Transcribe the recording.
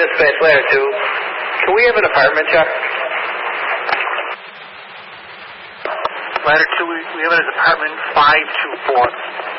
dispatch ladder 2. Can we have an apartment check? Ladder 2, we have it as apartment 524.